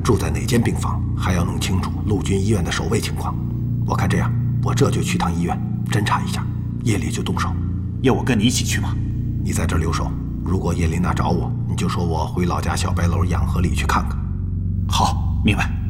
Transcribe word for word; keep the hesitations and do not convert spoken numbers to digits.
住在哪间病房，还要弄清楚陆军医院的守卫情况。我看这样，我这就去趟医院侦查一下，夜里就动手。 要我跟你一起去吗？ 你在这儿留守，如果叶琳娜找我，你就说我回老家小白楼养和里去看看。 好，明白。